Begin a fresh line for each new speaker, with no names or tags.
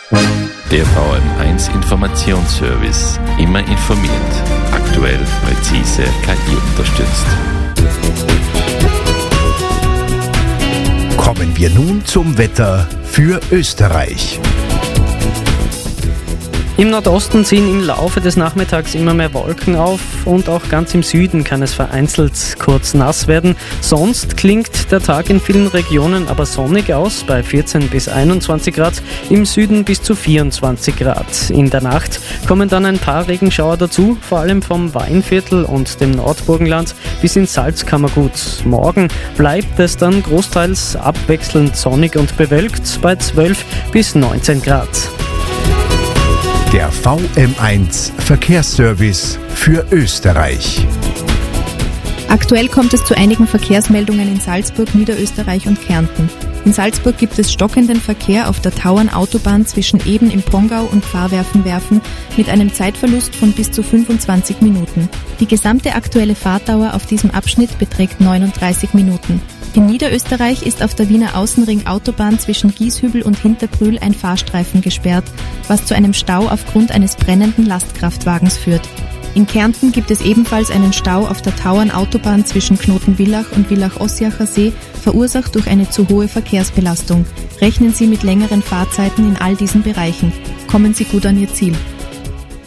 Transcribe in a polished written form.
Der VM1 Informationsservice. Immer informiert. Aktuell, präzise, KI unterstützt.
Kommen wir nun zum Wetter für Österreich.
Im Nordosten ziehen im Laufe des Nachmittags immer mehr Wolken auf und auch ganz im Süden kann es vereinzelt kurz nass werden. Sonst klingt der Tag in vielen Regionen aber sonnig aus, bei 14 bis 21 Grad, im Süden bis zu 24 Grad. In der Nacht kommen dann ein paar Regenschauer dazu, vor allem vom Weinviertel und dem Nordburgenland bis ins Salzkammergut. Morgen bleibt es dann großteils abwechselnd sonnig und bewölkt bei 12 bis 19 Grad.
Der VM1 Verkehrsservice für Österreich.
Aktuell kommt es zu einigen Verkehrsmeldungen in Salzburg, Niederösterreich und Kärnten. In Salzburg gibt es stockenden Verkehr auf der Tauernautobahn zwischen Eben im Pongau und Pfarrwerfen mit einem Zeitverlust von bis zu 25 Minuten. Die gesamte aktuelle Fahrtdauer auf diesem Abschnitt beträgt 39 Minuten. In Niederösterreich ist auf der Wiener Außenring-Autobahn zwischen Gieshübel und Hinterbrühl ein Fahrstreifen gesperrt, was zu einem Stau aufgrund eines brennenden Lastkraftwagens führt. In Kärnten gibt es ebenfalls einen Stau auf der Tauernautobahn zwischen Knotenvillach und Villach-Ossiacher See, verursacht durch eine zu hohe Verkehrsbelastung. Rechnen Sie mit längeren Fahrzeiten in all diesen Bereichen. Kommen Sie gut an Ihr Ziel.